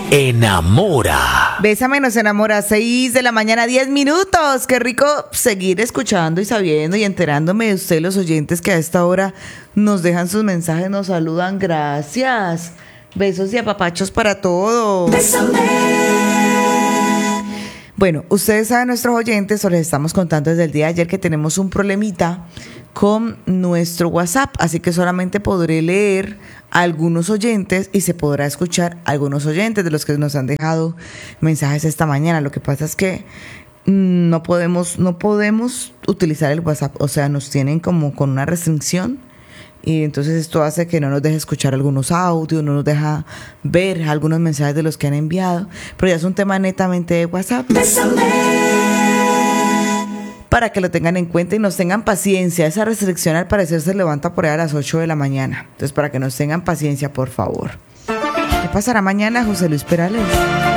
enamora. Bésame nos enamora, 6 de la mañana, 10 minutos. Qué rico seguir escuchando y sabiendo y enterándome de ustedes, los oyentes que a esta hora nos dejan sus mensajes, nos saludan. Gracias. Besos y apapachos para todos. Bueno, ustedes saben, nuestros oyentes, o les estamos contando desde el día de ayer que tenemos un problemita con nuestro WhatsApp, así que solamente podré leer a algunos oyentes y se podrá escuchar a algunos oyentes de los que nos han dejado mensajes esta mañana. Lo que pasa es que no podemos utilizar el WhatsApp, o sea, nos tienen como con una restricción. Y entonces esto hace que no nos deje escuchar algunos audios, no nos deja ver algunos mensajes de los que han enviado. Pero ya es un tema netamente de WhatsApp. Para que lo tengan en cuenta y nos tengan paciencia. Esa restricción al parecer se levanta por ahí a las 8 de la mañana. Entonces para que nos tengan paciencia, por favor. ¿Qué pasará mañana, José Luis Perales?